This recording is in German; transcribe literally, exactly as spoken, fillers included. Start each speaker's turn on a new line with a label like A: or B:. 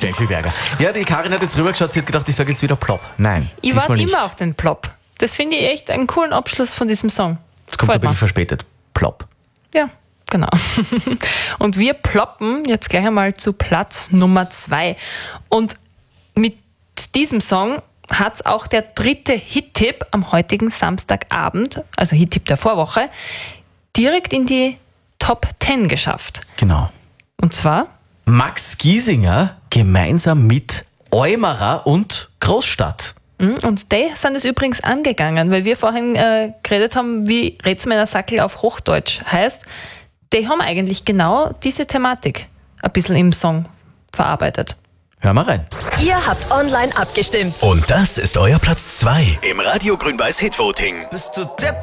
A: Steffi Berger. Ja, die Karin hat jetzt rübergeschaut, sie hat gedacht, ich sage jetzt wieder Plop. Nein,
B: Ich
A: diesmal
B: warte
A: nicht.
B: immer auf den Plop. Das finde ich echt einen coolen Abschluss von diesem Song.
A: Es kommt ein
B: Gefällt
A: bisschen
B: mir.
A: verspätet. Plop.
B: Ja, genau. Und wir ploppen jetzt gleich einmal zu Platz Nummer zwei. Und mit diesem Song hat es auch der dritte Hit-Tipp am heutigen Samstagabend, also Hit-Tipp der Vorwoche, direkt in die Top zehn geschafft.
A: Genau.
B: Und zwar
A: Max Giesinger gemeinsam mit Eumerer und Großstadt.
B: Und die sind es übrigens angegangen, weil wir vorhin äh, geredet haben, wie Rätsmeiner Sackel auf Hochdeutsch heißt. Die haben eigentlich genau diese Thematik ein bisschen im Song verarbeitet.
A: Hör mal rein.
C: Ihr habt online abgestimmt.
D: Und das ist euer Platz zwei im Radio Grün-Weiß Hit Voting.
E: Bist du Depp?